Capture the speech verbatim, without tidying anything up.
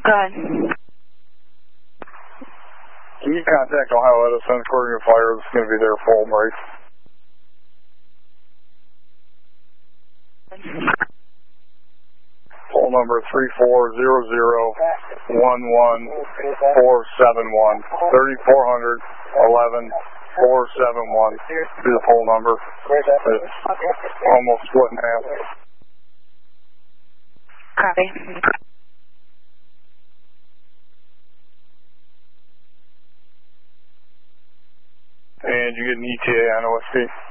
Go ahead. Can you contact Ohio Edison according to fire? It's going to be there full break. Poll number three four zero zero one one four seven one. thirty-four hundred eleven four seven one. Be the poll number. It's almost split in half. Copy. And you get an E T A on O S P.